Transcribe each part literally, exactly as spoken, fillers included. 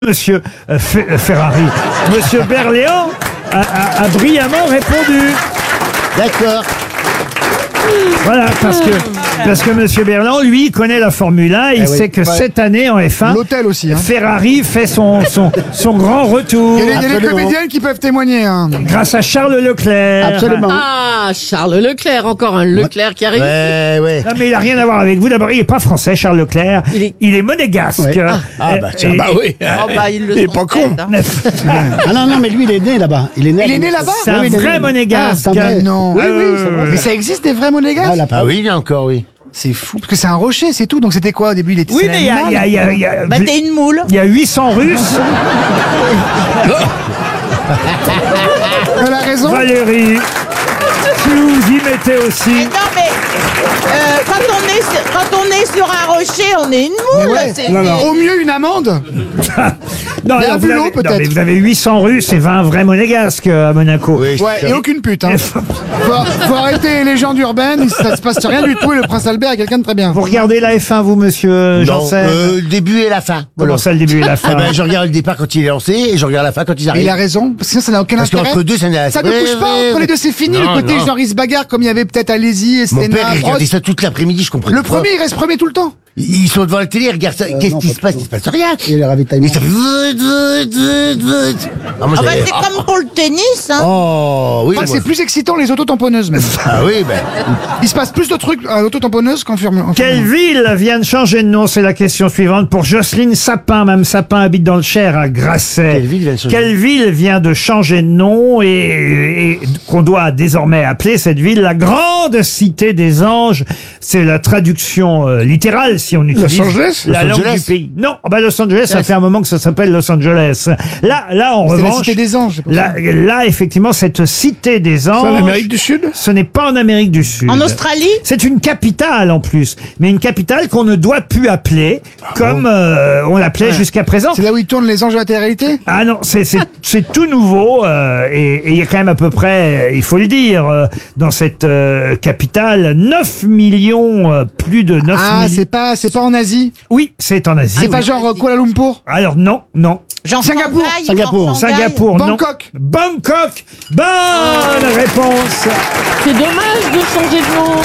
Monsieur euh, Fe- euh, Ferrari, Monsieur Berléand a, a- a brillamment répondu. D'accord. Voilà, parce que parce que Monsieur Berléand, lui, connaît la Formule un. Il Eh oui. sait que Ouais. cette année en F un, L'hôtel aussi. Hein. Ferrari fait son son son grand retour Il y a des, il y a des Absolument. comédiennes qui peuvent témoigner. Hein. grâce à Charles Leclerc. Absolument. Ah, Charles Leclerc, encore un Leclerc qui arrive. Ouais, ouais. Non, mais il a rien à voir avec vous. D'abord, il est pas français, Charles Leclerc. Il est- Il est monégasque. Ouais. Ah bah tiens, Et- bah oui. Oh, bah, il le Il est sont pas con. peut-être, hein. Ah non, non, mais lui, il est né là-bas. Il est né, Il est né là-bas C'est un Oui, il est vrai né. monégasque. Ah, c'est un vrai. Non. Oui, oui, c'est vrai. Mais ça existe des vrais monégasques Ah, la Ah oui, il y a encore, oui. C'est fou, parce que c'est un rocher, c'est tout. Donc c'était quoi au début? Il était Oui, c'est mais il y a, il y a- il y a- il y a- Bah, t'es une moule. il y a huit cents Russes. Elle a raison. Valérie, si vous y mettez aussi. Mais non, mais euh, quand, on est, sur- quand on est sur un rocher, on est une Mais moule. ouais. c'est- Non, non. c'est- Au mieux une amende. Non, Mais alors, un vous, bulot, avez, non, peut-être. mais vous avez huit cents Russes et vingt vrais monégasques euh, à Monaco. Oui, Ouais, et aucune pute. Hein. faut, faut arrêter les légendes urbaines. Ça se passe rien du tout. Et le prince Albert est quelqu'un de très bien. Vous regardez la F un, vous, monsieur Non, Janssen euh, le début et la fin. Comment Voilà. ça, le début et la fin Eh ben, je regarde le départ quand il est lancé et je regarde la fin quand ils Mais arrivent. il a raison, parce que sinon ça n'a aucun Parce intérêt. qu'entre deux, ça n'a... Ça ne Ouais, touche pas. ouais, Entre les ouais. deux, c'est fini. Non, le côté non. genre il se bagarre comme il y avait peut-être Alési et Mon Senna. père, il regardait Prost. ça toute l'après-midi, je comprends Le premier, il reste premier tout le temps. Ils sont devant la télé, ils regardent ça. Qu'est-ce non, qui pas se passe? Il se passe rien. Et le ravitaillement. Mais ça fait... vut, vut, vut, vut. Ah, moi, Ah, bah, j'avais- c'est comme pour le tennis. Hein. Oh, oui. Je crois que moi- c'est plus excitant les autotamponneuses même. Ah oui, ben... Il se passe plus de trucs à l'autotamponneuse qu'en Formule un. Quelle ville vient de changer de nom? C'est la question suivante pour Jocelyne Sapin. Mme Sapin habite dans le Cher à Grasset. Quelle ville vient de changer Quelle ville vient de changer de nom et, et qu'on doit désormais appeler cette ville la grande cité des anges? C'est la traduction euh, littérale si on utilise Angeles la Los langue Angeles du pays. Non, ah bah Los Angeles, ça fait un moment que ça s'appelle Los Angeles. Là, là en C'est la revanche, cité des anges. c'est pour ça. là, là, effectivement, cette cité des anges, C'est en Amérique du Sud? ce n'est pas en Amérique du Sud. En Australie. C'est une capitale en plus, mais une capitale qu'on ne doit plus appeler comme euh, on l'appelait jusqu'à présent. C'est là où ils tournent les anges de la télé-réalité. Ah non, c'est c'est c'est tout nouveau euh, et et il y a quand même à peu près, il faut le dire, euh, dans cette euh, capitale, neuf millions, euh, plus de neuf Ah, millions. c'est pas, c'est pas en Asie. Oui, c'est en Asie. C'est oui. pas genre euh, Kuala Lumpur. Alors non, non. Genre Singapour. Shanghai, Singapour. genre Shanghai. Singapour, non. Bangkok. Bangkok. Bonne réponse. C'est dommage de changer de nom.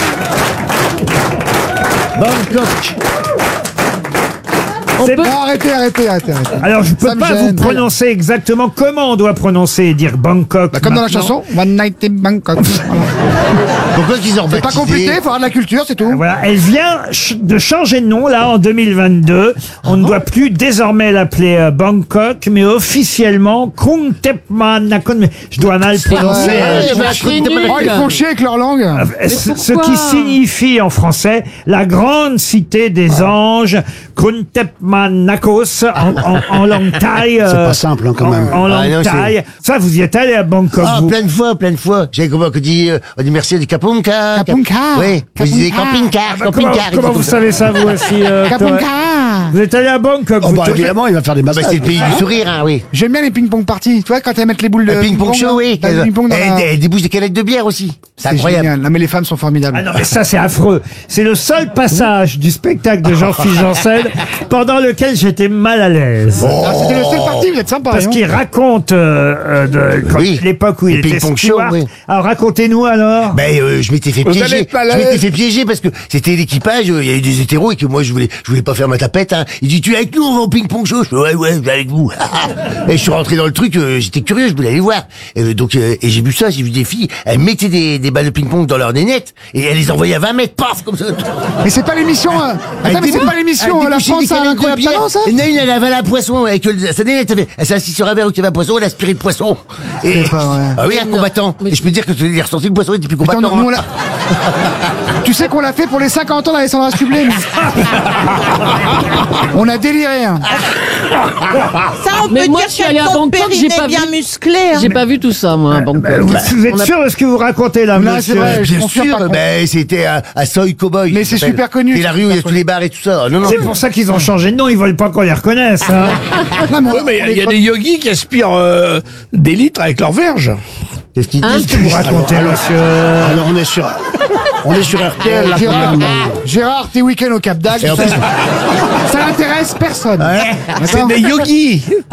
Bangkok. C'est- Non, arrêtez, arrêtez, arrêtez, arrêtez. Alors je peux Ça me pas vous gêne. prononcer exactement comment on doit prononcer et dire Bangkok. Bah, comme dans la maintenant. chanson, One Night in Bangkok. Voilà. Pourquoi qu'ils ont C'est pas baptisé- compliqué, faut avoir de la culture, c'est tout. Voilà, elle vient ch- de changer de nom là en deux mille vingt-deux. On ne doit plus désormais l'appeler euh, Bangkok, mais officiellement Krung Thep Ma Nakhon. Mais je dois mal prononcer. Ouais, euh, Eh ben, c'est nul. Oh, ils font chier avec leur langue. euh, ce, ce pourquoi qui signifie en français la grande cité des anges, Krung Thep Ma Nakos en, en, en langue thaï. C'est euh, pas simple, hein, quand en- même. En, Ah, langue non, c'est- thaï. Ça, vous y êtes allé à Bangkok, Ah, vous. plein de fois, plein de fois. J'ai comment on dit, euh, on dit merci du Kapunka. Kapunka. Oui, vous disiez Kapunka. camping-car, Ah, bah, comment camping-car. comment vous savez ça, vous aussi euh, Kapunka. Thomas Vous êtes allé à Bangkok, Oh vous, bah Thomas évidemment, il va faire des Ah bah massages. c'est le pays du sourire, hein, oui. J'aime bien les ping-pong parties. Tu vois, quand elles mettent les boules de Le ping-pong là, show, oui. t'as le ping-pong dans Et la- des- et des bouches de canettes de bière aussi. C'est C'est incroyable. génial. Non, mais les femmes sont formidables. Ah non, mais ça, c'est affreux. C'est le seul passage du spectacle de Jean-Philippe Janssen pendant lequel j'étais mal à l'aise. Ah, c'était le seul parti, vous êtes sympa. Parce hein. qu'il raconte euh, euh, de, quand- Oui. l'époque où il Le était ping-pong show, steward. oui. Alors racontez-nous alors. Ben, euh, je m'étais fait Vous allez piéger. être mal à Je m'étais l'aise. fait piéger parce que c'était l'équipage, euh, il y avait des hétéros et que moi je voulais, je voulais pas faire ma tapette, hein. Il dit, tu es avec nous, on va au ping-pong show. Je fais, ouais, ouais, je vais avec vous. Et je suis rentré dans le truc, euh, j'étais curieux, je voulais aller voir. Et, euh, donc, euh, et j'ai vu ça, j'ai vu des filles, elles mettaient des, des balles de ping-pong dans leurs nénettes et elles les envoyaient à vingt mètres, paf, comme ça. Mais c'est pas l'émission. euh, Attends, mais c'est pas l'émission. euh, La France a un incroyable talent, ça. Il y en a une, elle avait un poisson avec le- sa nénette, elle, fait- elle s'est assise sur un verre où il y avait un poisson, elle a aspiré le poisson. Et, C'est pas vrai. ah oui, un combattant. Et je peux te dire que tu l'as ressenti, le poisson était plus Attends, combattant. nous, on hein. l'a- Tu sais qu'on l'a fait pour les cinquante ans d'Alessandra Sublet. nous. On a déliré. hein. Ça, on Mais peut moi, dire je suis que allée à ton Bangkok, père, j'ai il est pas bien vu. musclé. hein. J'ai pas vu tout ça, moi, à Bangkok. Euh, vous, vous êtes On a- sûr de ce que vous racontez là, Non, monsieur c'est vrai. je Bien confirme, sûr, par contre. ben, c'était à, à Soy Cowboy. Mais c'est ça s'appelle. super connu, Et la c'est rue où il y a super tous les bars et tout ça. Non, non. C'est pour ça qu'ils ont changé de nom, ils veulent pas qu'on les reconnaisse. hein. Non, mais on- Oui, mais il y a- il y, a on est- des yogis qui aspirent euh, des litres avec leur verge. Qu'est-ce qu'il Hein dit Vous racontez, monsieur. Alors on est sur, on est sur R T L là quand Gérard, même. Gérard, tes week-ends au Cap d'Agde, Et en ça, plus- ça n'intéresse personne. C'est des yogis.